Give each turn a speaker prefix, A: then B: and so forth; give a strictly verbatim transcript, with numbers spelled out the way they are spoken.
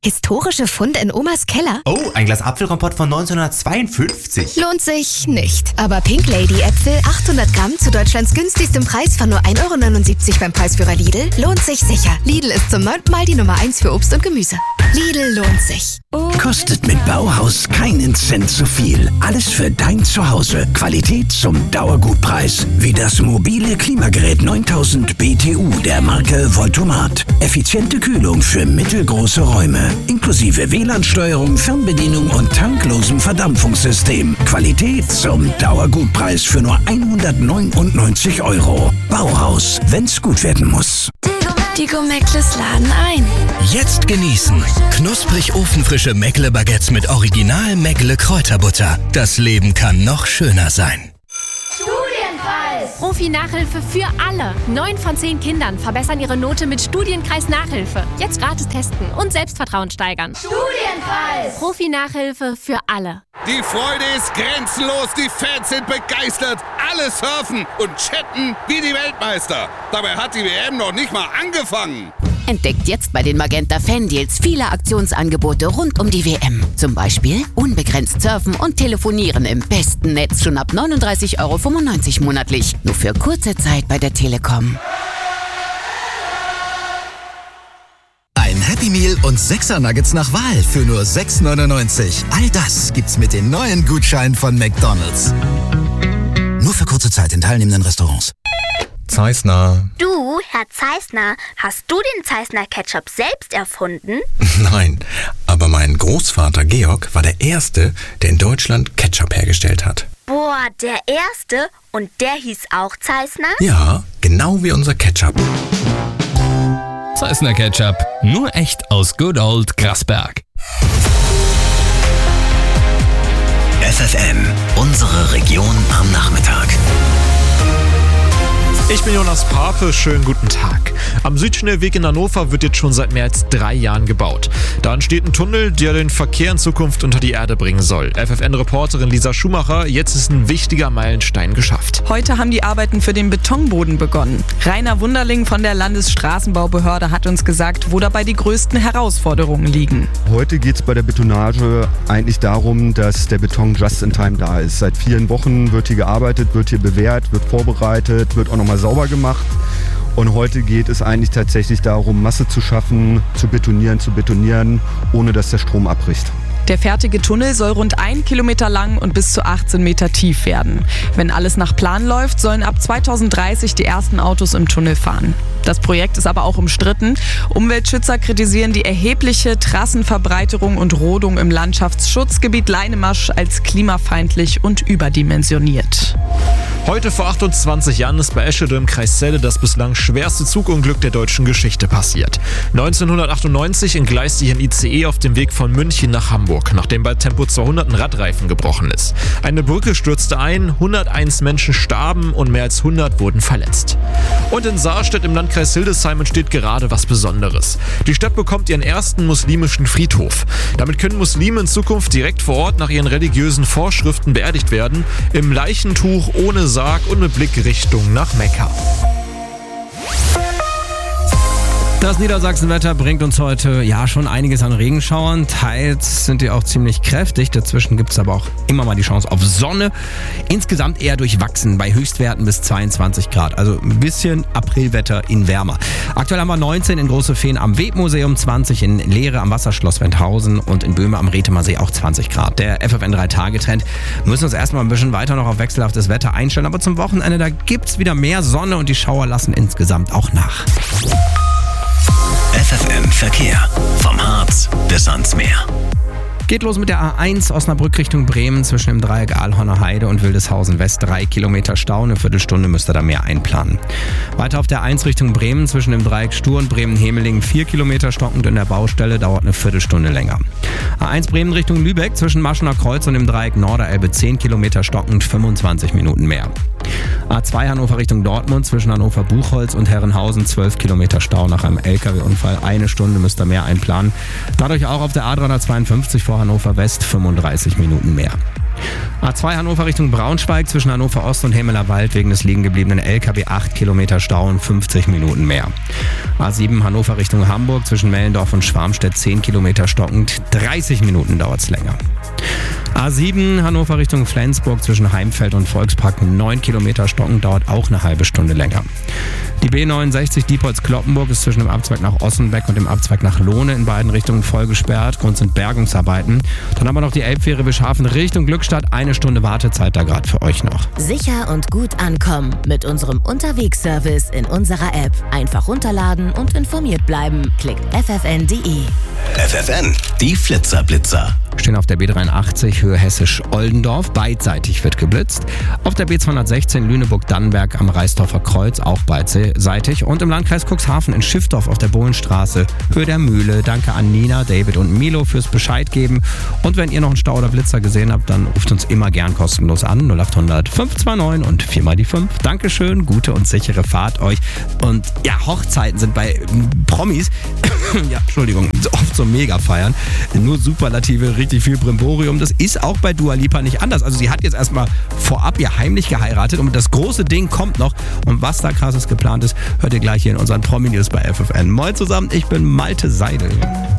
A: Historische Funde in Omas Keller?
B: Oh, ein Glas Apfelkompott von neunzehnhundertzweiundfünfzig.
A: Lohnt sich nicht. Aber Pink Lady Äpfel achthundert Gramm zu Deutschlands günstigstem Preis von nur ein Euro neunundsiebzig beim Preisführer Lidl lohnt sich sicher. Lidl ist zum neunten Mal die Nummer eins für Obst und Gemüse. Lidl lohnt sich.
C: Kostet mit Bauhaus keinen Cent zu viel. Alles für dein Zuhause. Qualität zum Dauergutpreis. Wie das mobile Klimagerät neuntausend B T U der Marke Voltomat. Effiziente Kühlung für mittelgroße Räume. Inklusive W L A N-Steuerung, Fernbedienung und tanklosem Verdampfungssystem. Qualität zum Dauergutpreis für nur hundertneunundneunzig Euro. Bauhaus, wenn's gut werden muss.
A: Die Go-Meckles laden ein.
D: Jetzt genießen. Knusprig ofenfrische Meckle-Baguettes mit Original Meckle-Kräuterbutter. Das Leben kann noch schöner sein.
E: Studienkreis! Profi-Nachhilfe für alle. Neun von zehn Kindern verbessern ihre Note mit Studienkreis-Nachhilfe. Jetzt gratis testen und Selbstvertrauen steigern. Studienkreis! Profi-Nachhilfe für alle.
F: Die Freude ist grenzenlos, die Fans sind begeistert. Alle surfen und chatten wie die Weltmeister. Dabei hat die W M noch nicht mal angefangen.
G: Entdeckt jetzt bei den Magenta Fan-Deals viele Aktionsangebote rund um die W M. Zum Beispiel unbegrenzt surfen und telefonieren im besten Netz schon ab neununddreißig Euro fünfundneunzig monatlich. Nur für kurze Zeit bei der Telekom.
D: Ein Happy Meal und Sechser Nuggets nach Wahl für nur sechs neunundneunzig. All das gibt's mit den neuen Gutscheinen von McDonald's. Nur für kurze Zeit in teilnehmenden Restaurants.
H: Zeissner.
I: Du, Herr Zeissner, hast du den Zeissner Ketchup selbst erfunden?
H: Nein, aber mein Großvater Georg war der Erste, der in Deutschland Ketchup hergestellt hat.
I: Boah, der Erste? Und der hieß auch Zeissner?
H: Ja, genau wie unser Ketchup.
J: Zeissner Ketchup, nur echt aus Good Old Grasberg.
D: F F M, unsere Region am Nachmittag.
K: Ich bin Jonas Pape, schönen guten Tag. Am Südschnellweg in Hannover wird jetzt schon seit mehr als drei Jahren gebaut. Da entsteht ein Tunnel, der den Verkehr in Zukunft unter die Erde bringen soll. F F N-Reporterin Lisa Schumacher, jetzt ist ein wichtiger Meilenstein geschafft.
L: Heute haben die Arbeiten für den Betonboden begonnen. Rainer Wunderling von der Landesstraßenbaubehörde hat uns gesagt, wo dabei die größten Herausforderungen liegen.
M: Heute geht es bei der Betonage eigentlich darum, dass der Beton just in time da ist. Seit vielen Wochen wird hier gearbeitet, wird hier bewährt, wird vorbereitet, wird auch nochmal sauber gemacht. Und heute geht es eigentlich tatsächlich darum, Masse zu schaffen, zu betonieren, zu betonieren, ohne dass der Strom abbricht.
L: Der fertige Tunnel soll rund ein Kilometer lang und bis zu achtzehn Meter tief werden. Wenn alles nach Plan läuft, sollen ab zweitausenddreißig die ersten Autos im Tunnel fahren. Das Projekt ist aber auch umstritten. Umweltschützer kritisieren die erhebliche Trassenverbreiterung und Rodung im Landschaftsschutzgebiet Leinemasch als klimafeindlich und überdimensioniert.
K: Heute vor achtundzwanzig Jahren ist bei Eschede im Kreis Celle das bislang schwerste Zugunglück der deutschen Geschichte passiert. neunzehnhundertachtundneunzig entgleiste hier ein I C E auf dem Weg von München nach Hamburg, nachdem bei Tempo zweihundert ein Radreifen gebrochen ist. Eine Brücke stürzte ein, hunderteins Menschen starben und mehr als hundert wurden verletzt. Und in Saarstedt im Landkreis Hildesheim entsteht gerade was Besonderes. Die Stadt bekommt ihren ersten muslimischen Friedhof. Damit können Muslime in Zukunft direkt vor Ort nach ihren religiösen Vorschriften beerdigt werden, im Leichentuch, ohne Sarg und mit Blick Richtung nach Mekka.
J: Das Niedersachsenwetter bringt uns heute ja schon einiges an Regenschauern. Teils sind die auch ziemlich kräftig. Dazwischen gibt es aber auch immer mal die Chance auf Sonne. Insgesamt eher durchwachsen bei Höchstwerten bis zweiundzwanzig Grad. Also ein bisschen Aprilwetter in wärmer. Aktuell haben wir neunzehn in Große Fehn am Webmuseum, zwanzig in Leere am Wasserschloss Wendhausen und in Böhme am Retemersee auch zwanzig Grad. Der F F N drei Tage Trend. Wir müssen uns erstmal ein bisschen weiter noch auf wechselhaftes Wetter einstellen. Aber zum Wochenende, da gibt es wieder mehr Sonne und die Schauer lassen insgesamt auch nach.
D: F F M Verkehr. Vom Harz bis ans Meer.
J: Geht los mit der A eins Osnabrück Richtung Bremen zwischen dem Dreieck Aalhorner Heide und Wildeshausen West. Drei Kilometer Stau, eine Viertelstunde müsst ihr da mehr einplanen. Weiter auf der eins Richtung Bremen zwischen dem Dreieck Stur und Bremen-Hemelingen. Vier Kilometer stockend in der Baustelle, dauert eine Viertelstunde länger. A eins Bremen Richtung Lübeck zwischen Maschener Kreuz und dem Dreieck Norderelbe. Zehn Kilometer stockend, fünfundzwanzig Minuten mehr. A zwei Hannover Richtung Dortmund zwischen Hannover Buchholz und Herrenhausen. zwölf Kilometer Stau nach einem L K W-Unfall. Eine Stunde müsst ihr mehr einplanen. Dadurch auch auf der A dreihundertzweiundfünfzig vor Hannover West fünfunddreißig Minuten mehr. A zwei Hannover Richtung Braunschweig zwischen Hannover Ost und Hemmeler Wald wegen des liegen gebliebenen L K W acht Kilometer Stau und fünfzig Minuten mehr. A sieben Hannover Richtung Hamburg zwischen Mellendorf und Schwarmstedt zehn Kilometer stockend, dreißig Minuten dauert's länger. A sieben Hannover Richtung Flensburg zwischen Heimfeld und Volkspark neun Kilometer stockend, dauert auch eine halbe Stunde länger. Die B neunundsechzig Diepholz-Kloppenburg ist zwischen dem Abzweig nach Ossenbeck und dem Abzweig nach Lohne in beiden Richtungen voll gesperrt. Grund sind Bergungsarbeiten. Dann haben wir noch die Elbfähre Wischhafen Richtung Glückstadt. Eine Stunde Wartezeit da gerade für euch noch.
N: Sicher und gut ankommen mit unserem Unterwegsservice in unserer App. Einfach runterladen und informiert bleiben. Klickt f f n punkt d e.
C: F F N, die Flitzerblitzer.
J: Stehen auf der B dreiundachtzig Höhe Hessisch-Oldendorf. Beidseitig wird geblitzt. Auf der B zweihundertsechzehn Lüneburg-Dannenberg am Reisdorfer Kreuz auch beidseitig. Und im Landkreis Cuxhaven in Schiffdorf auf der Bohlenstraße Höhe der Mühle. Danke an Nina, David und Milo fürs Bescheid geben. Und wenn ihr noch einen Stau oder Blitzer gesehen habt, dann ruft uns immer gern kostenlos an. null acht hundert fünf zwei neun und vier mal die fünf. Dankeschön, gute und sichere Fahrt euch. Und ja, Hochzeiten sind bei Promis, ja, Entschuldigung, oft so mega feiern. Nur Superlative, richtig viel Brimborium. Das ist auch bei Dua Lipa nicht anders. Also sie hat jetzt erstmal vorab ihr heimlich geheiratet und das große Ding kommt noch. Und was da krasses geplant ist, hört ihr gleich hier in unseren Promi-News bei F F N. Moin zusammen, ich bin Malte Seidel.